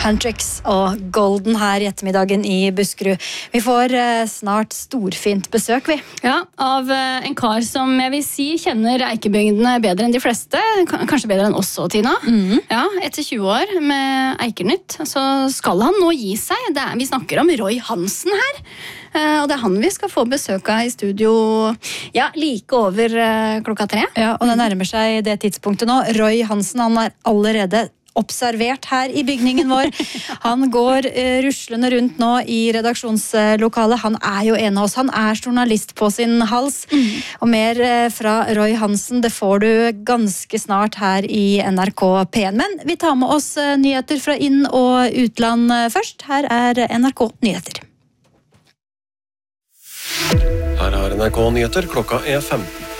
Huntrix og Golden her i ettermiddagen i Buskerud. Vi får snart storfint besøk, vi. Ja, av en kar som jeg vil si kjenner Eikerbygdene bedre enn de fleste. Kanskje bedre enn oss også, Tina. Ja, etter 20 år med Eikernytt, så skal han nå gi seg. Vi snakker om Roy Hansen her. Og det han vi skal få besøk av i studio like over 3:00. Ja, og det nærmer seg det tidspunktet nå. Roy Hansen, han allerede observert her i bygningen vår. Han går ruslende rundt nå i redaksjonslokalet. Han jo en av oss. Han journalist på sin hals. Og mer fra Roy Hansen, det får du ganske snart her i NRK P1. Men vi tar med oss nyheter fra inn- og utland først. Her NRK Nyheter. Her NRK Nyheter, klokka 15.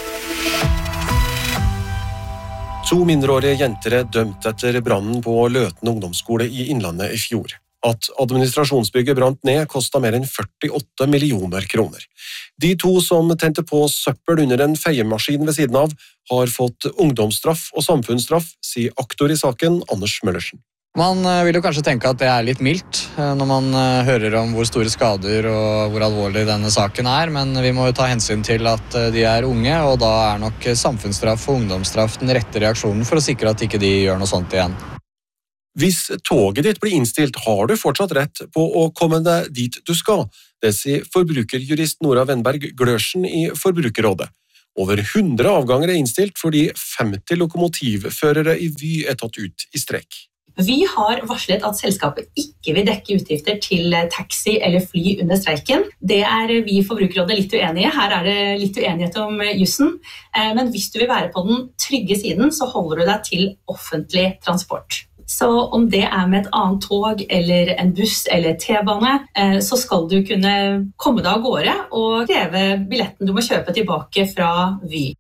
2 mindreårige jenter dømt etter brannen på Løten ungdomsskole i Innlandet i fjor. At administrasjonsbygget brant ned kostet mer enn 48 millioner kroner. De 2 som tente på søppel under en feiemaskin ved siden av, har fått ungdomsstraff og samfunnsstraff, sier aktor i saken Anders Møllersen. Man vil jo kanskje tenke at det litt mildt når man hører om hvor store skader og hvor alvorlig denne saken men vi må jo ta hensyn til at de unge, og da nok samfunnsstraff og ungdomsstraff den rette reaksjonen for å sikre at ikke de gjør noe sånt igjen. Hvis toget ditt blir innstilt, har du fortsatt rett på å komme deg dit du skal. Det sier forbrukerjurist Nora Wenberg Glørsen i Forbrukerrådet. Over 100 avganger innstilt fordi 50 lokomotivførere i Vy tatt ut i streik. Vi har varslet at selskapet ikke vil dekke utgifter til taxi eller fly under streiken. Det vi i Forbrukerrådet litt uenige. Her det litt uenighet om jussen. Men hvis du vil være på den trygge siden, så holder du deg til offentlig transport. Så om det med et annet tog, eller en buss eller T-bane, så skal du kunne komme deg av gårde og kreve billetten du må kjøpe tilbake fra Vy.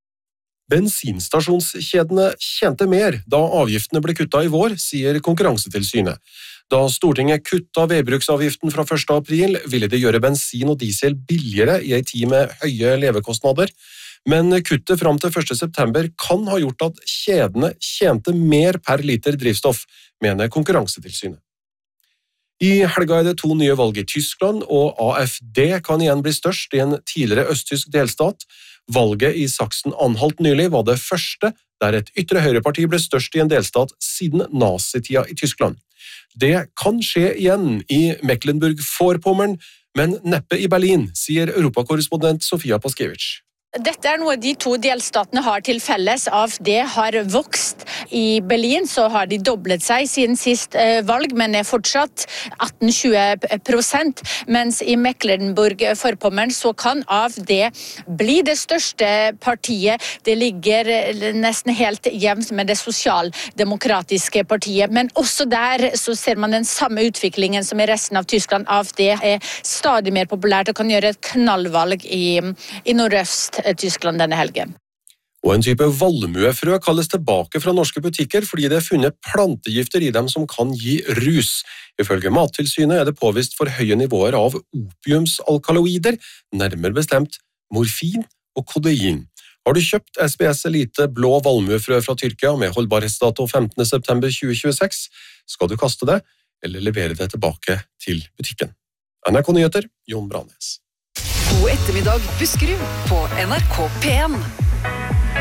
Bensinstasjonskjedene tjente mer da avgiftene ble kuttet i vår, sier Konkurransetilsynet. Da Stortinget kuttet veibruksavgiften fra 1. april, ville det gjøre bensin og diesel billigere i en tid med høye levekostnader. Men kuttet fram til 1. september kan ha gjort at kjedene tjente mer per liter drivstoff, mener Konkurransetilsynet. I helga det 2 nye valg i Tyskland, og AfD kan igjen bli størst i en tidligere østtysk delstat. Valget i Sachsen-Anhalt nylig var det første der et ytre høyreparti ble størst i en delstat siden nazitida i Tyskland. Det kan skje igjen i Mecklenburg-Vorpommern, men neppe i Berlin, sier europakorrespondent Sofia Paskiewicz. Dette noe de 2 delstatene har til felles. AfD har vokst. I Berlin så har de doblet seg siden sist valg, men fortsatt 18-20%, mens i Mecklenburg-Vorpommern så kan AfD bli det største partiet. Det ligger nesten helt jevnt med det sosialdemokratiske partiet, men også der så ser man den samme utviklingen som i resten av Tyskland. AfD stadig mer populært og kan gjøre et knallvalg i nordøst Tyskland denne helgen. Og en type valmuefrø kalles tilbake fra norske butikker fordi det funnet plantegifter i dem som kan gi rus. Ifølge Mattilsynet det påvist for høye nivåer av opiumsalkaloider, nærmere bestemt morfin og kodein. Har du kjøpt SBS Elite blå valmuefrø fra Tyrkia med holdbarhetsdato 15. september 2026, skal du kaste det eller levere det tilbake til butikken. NRK Nyheter, Jon Branes. God ettermiddag, Buskerud på NRK P1.